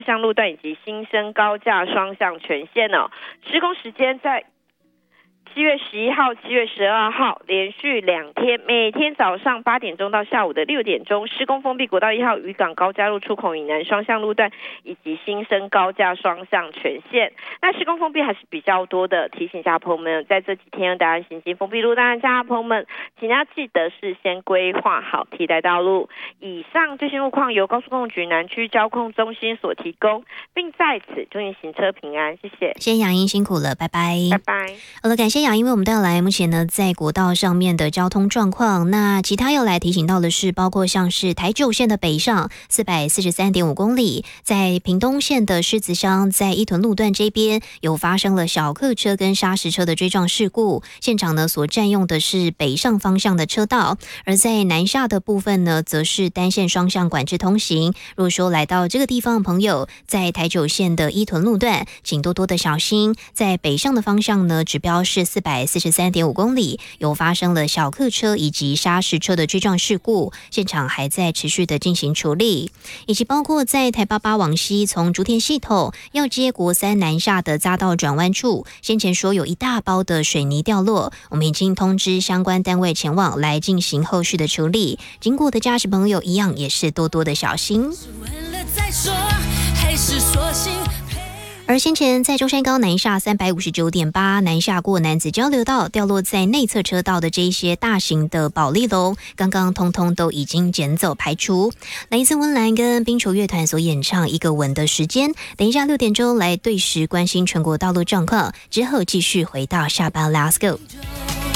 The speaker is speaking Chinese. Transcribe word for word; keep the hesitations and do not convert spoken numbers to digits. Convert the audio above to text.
向路段以及新生高架双向全线哦。施工时间在七月十一号、七月十二号连续两天，每天早上八点钟到下午的六点钟，施工封闭国道一号渔港高架路出口以南双向路段以及新生高架双向全线。那施工封闭还是比较多的，提醒一下朋友们，在这几天大家行经封闭路段的家朋友们，请要记得事先规划好替代道路。以上最新路况由高速公路局南区交控中心所提供，并在此祝你行车平安，谢谢。 谢谢雅英辛苦了，拜拜， 拜拜。 好了，感谢雅英为我们带来目前呢在国道上面的交通状况。那其他要来提醒到的是，包括像是台九线的北上四百四十三点五公里，在屏东县的狮子乡，在伊屯路段这边有发生了小客车跟砂石车的追撞事故，现场呢所占用的是北上方向的车道，而在南下的部分呢，则是单线双向管制通行。如果说来到这个地方的朋友，在台九线的伊屯路段，请多多的小心。在北上的方向呢，指标是四百四十三点五公里，有发生了小客车以及砂石车的追撞事故，现场还在持续的进行处理。以及包括在台八八往西，从竹田系统要接国三南下的匝道转弯处，先前说有一大包的水泥掉落，我们已经通知相关单位前往来进行后续的处理。经过的驾驶朋友一样也是多多的小心。而先前在中山高南下三百五十九点八南下过男子交流道掉落在内侧车道的这一些大型的保丽龙，刚刚通通都已经捡走排除。来一次温岚跟冰球乐团所演唱一个吻的时间，等一下六点钟来对时关心全国道路状况，之后继续回到下班 Let's go。